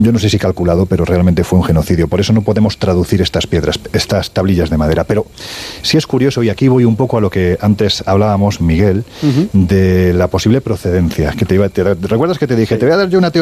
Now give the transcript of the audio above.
Yo no sé si calculado, pero realmente fue un genocidio. Por eso no podemos traducir estas piedras, estas tablillas de madera. Pero sí es curioso, y aquí voy un poco a lo que antes hablábamos, Miguel, de la posible procedencia. ¿Te recuerdas que te dije, te voy a dar yo una teoría